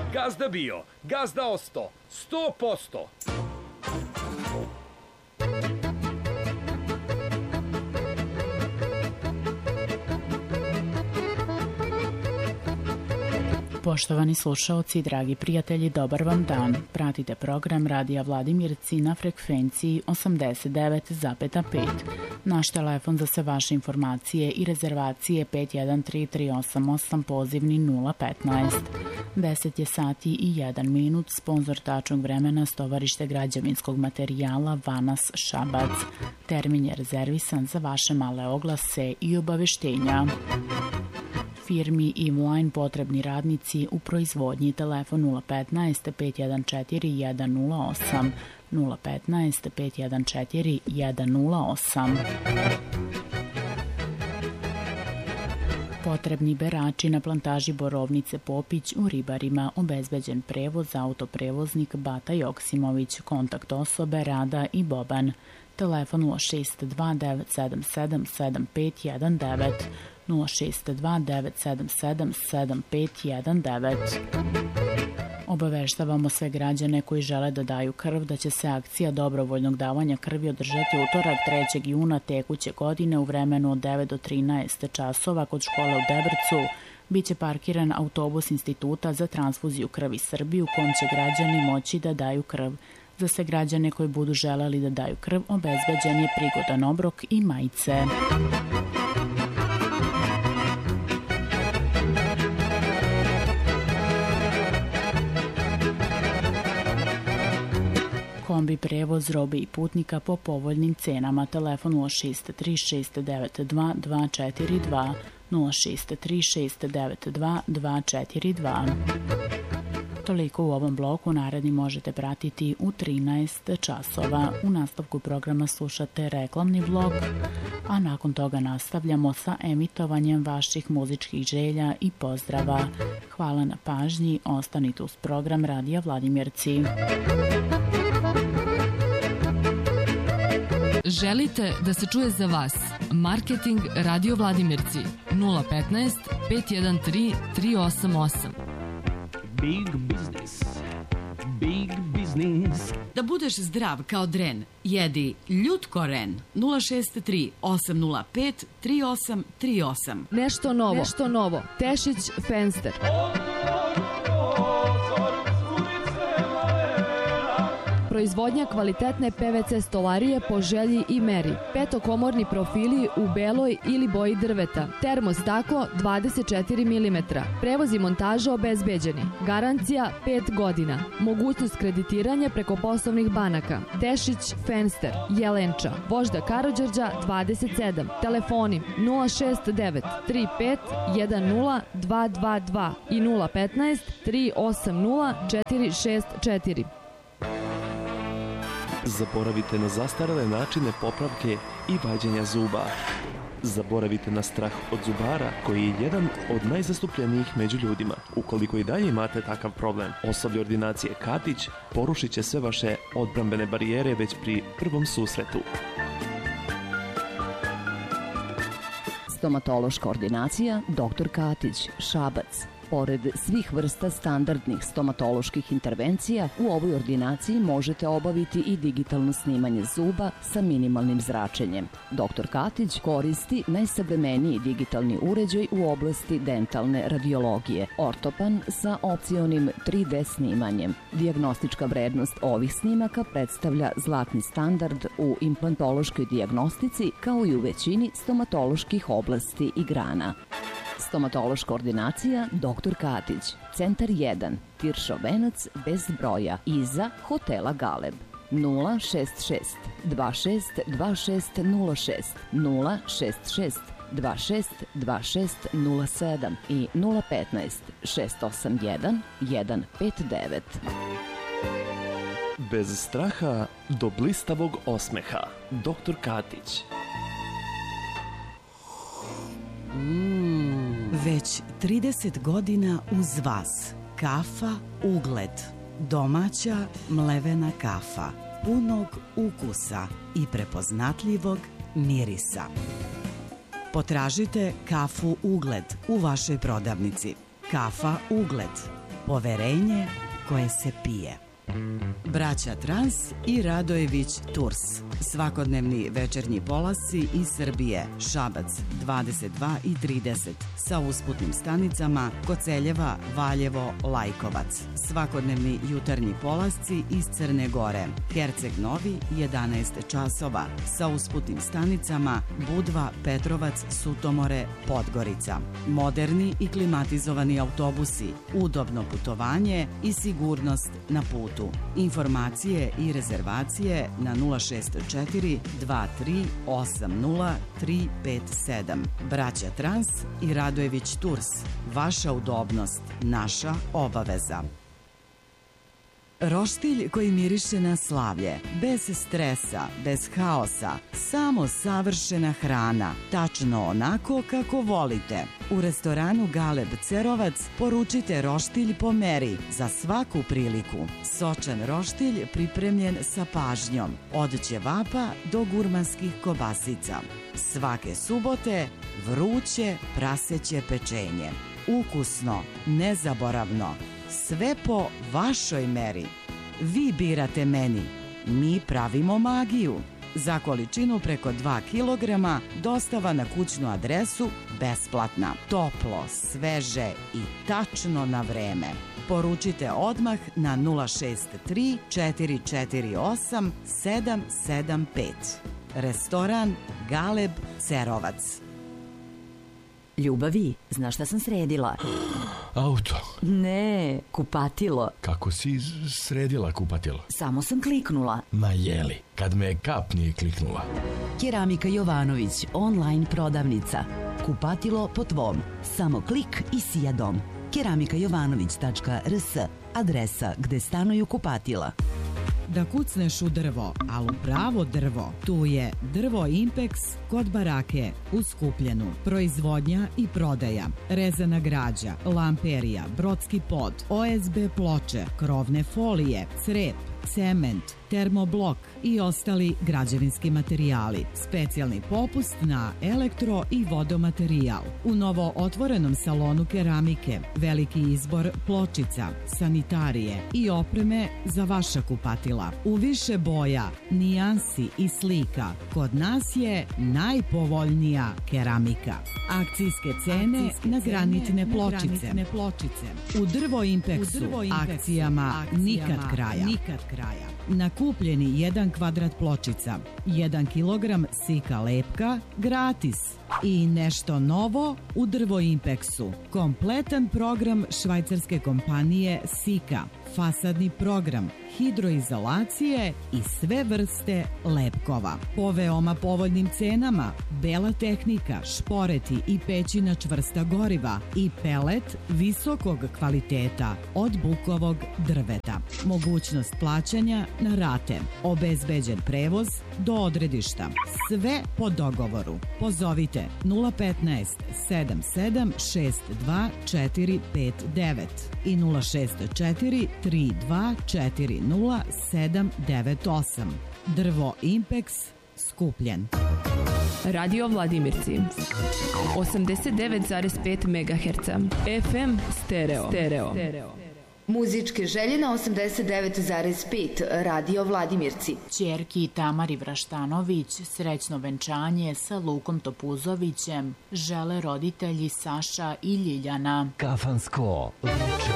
Gazda bio, gazda osto, 100%. Poštovani slušaoci, dragi prijatelji, dobar vam dan. Pratite program Radija Vladimirci na frekvenciji 89,5. Naš telefon za sve vaše informacije i rezervacije 513-388, pozivni 015. 10 je sati i 1 minut, sponzor tačnog vremena Stovarište građevinskog materijala Vanas Šabac. Termin je rezervisan za vaše male oglase i obaveštenja. Firmi Imline potrebni radnici u proizvodnji. Telefon 015 514 108 015 514 108. Potrebni berači na plantaži Borovnice Popić u Ribarima, obezbeđen prevoz, autoprevoznik Bata Joksimović, kontakt osobe Rada i Boban. Telefon 062 977 7519 062 977 7519. Obaveštavamo sve građane koji žele da daju krv da će se akcija dobrovoljnog davanja krvi održati utorak 3. juna tekuće godine u vremenu od 9 do 13 časova kod škole u Debrcu. Biće parkiran autobus Instituta za transfuziju krvi Srbije u kom će građani moći da daju krv. Za sve građane koji budu želeli da daju krv obezbeđen je prigodan obrok i majice. Kombi prevoz robe i putnika po povoljnim cenama. Telefon 063 692 242 063 692 242. Toliko u ovom bloku, naredni možete pratiti u 13 časova. U nastavku programa slušate reklamni blok, a nakon toga nastavljamo sa emitovanjem vaših muzičkih želja i pozdrava. Hvala na pažnji, ostanite uz program Radija Vladimirci. Želite da se čuje za vas? Marketing Radio Vladimirci 015 513 388. Big business. Big business. Da budeš zdrav kao dren, jedi Ljutkoren 063 805 3838. Nešto novo. Tešić Fenster. Proizvodnja kvalitetne PVC stolarije po želji i meri. Petokomorni profili u beloj ili boji drveta. Termostaklo 24 mm. Prevoz i montaža obezbeđeni. Garancija 5 godina. Mogućnost kreditiranja preko poslovnih banaka. Tešić Fenster, Jelenča, Vožda Karađorđa 27. Telefoni 069 35 10 222 i 015 380 464. Zaboravite na zastarele načine popravke i vađenja zuba. Zaboravite na strah od zubara, koji je jedan od najzastupljenijih među ljudima. Ukoliko i dalje imate takav problem, osoblje ordinacije Katić porušit će sve vaše odbrambene barijere već pri prvom susretu. Stomatološka ordinacija Dr. Katić, Šabac. Pored svih vrsta standardnih stomatoloških intervencija, u ovoj ordinaciji možete obaviti i digitalno snimanje zuba sa minimalnim zračenjem. Dr. Katić koristi najsavremeniji digitalni uređaj u oblasti dentalne radiologije, ortopan sa opcionim 3D snimanjem. Dijagnostička vrednost ovih snimaka predstavlja zlatni standard u implantološkoj dijagnostici kao i u većini stomatoloških oblasti i grana. Stomatološka ordinacija Dr. Katić, Centar 1, Tiršov venac bez broja, iza hotela Galeb. 066 26 2606 066 26 2607 i 015 681 159. Bez straha do blistavog osmeha. Dr. Katić. Već 30 godina uz vas. Kafa Ugled. Domaća mlevena kafa. Punog ukusa i prepoznatljivog mirisa. Potražite kafu Ugled u vašoj prodavnici. Kafa Ugled. Poverenje koje se pije. Braća Trans i Radojević Tours. Svakodnevni večernji polasci iz Srbije. Šabac 22 i 30 sa usputnim stanicama Koceljeva, Valjevo, Lajkovac. Svakodnevni jutarnji polasci iz Crne Gore. Herceg Novi 11 časova sa usputnim stanicama Budva, Petrovac, Sutomore, Podgorica. Moderni i klimatizovani autobusi, udobno putovanje i sigurnost na putu. Informacije i rezervacije na 064 23 80 357. Braća Trans i Radojević Tours. Vaša udobnost, naša obaveza. Roštilj koji miriše na slavlje, bez stresa, bez haosa, samo savršena hrana, tačno onako kako volite. U restoranu Galeb Cerovac poručite roštilj po meri za svaku priliku. Sočan roštilj pripremljen sa pažnjom, od ćevapa do gurmanskih kobasica. Svake subote vruće praseće pečenje. Ukusno, nezaboravno. Sve po vašoj meri. Vi birate meni, mi pravimo magiju. Za količinu preko 2 kg dostava na kućnu adresu besplatna. Toplo, sveže i tačno na vreme. Poručite odmah na 063 448 775. Restoran Galeb Cerovac. Ljubavi, znaš šta sam sredila? Auto. Ne, kupatilo. Kako si sredila kupatilo? Samo sam kliknula. Ma jeli, kad me kap nije kliknula. Keramika Jovanović, online prodavnica. Kupatilo po tvom. Samo klik i sija dom. keramikajovanović.rs, adresa gde stanuju kupatila. Da kucneš u drvo, ali u pravo drvo, tu je Drvo Impex kod Barake u Skupljenu. Proizvodnja i prodaja, rezana građa, lamperija, brodski pod, OSB ploče, krovne folije, crep, cement, termoblok i ostali građevinski materijali. Specijalni popust na elektro i vodomaterijal. U novo otvorenom salonu keramike veliki izbor pločica, sanitarije i opreme za vaša kupatila. U više boja, nijansi i slika. Kod nas je najpovoljnija keramika. Akcijske cene na granitne pločice. U Drvo Impexu akcijama nikad kraja. Na kupljeni 1 kvadrat pločica, 1 kilogram sika lepka, gratis. I nešto novo u Drvo Impexu. Kompletan program švajcarske kompanije Sika, fasadni program, hidroizolacije i sve vrste lepkova. Po veoma povoljnim cenama, bela tehnika, šporeti i pećina čvrsta goriva i pelet visokog kvaliteta od bukovog drveta. Mogućnost plaćanja na rate. Obezbeđen prevoz do odredišta. Sve po dogovoru. Pozovite 015 77 62 459 i 064 32 40 798. Drvo Impex, Skupljen. Radio Vladimirci 89,5 MHz FM stereo. Muzičke želje na 89,5 Radio Vladimirci. Ćerki Tamari Vraštanović srećno venčanje sa Lukom Topuzovićem žele roditelji Saša i Ljiljana. Kafansko vruće.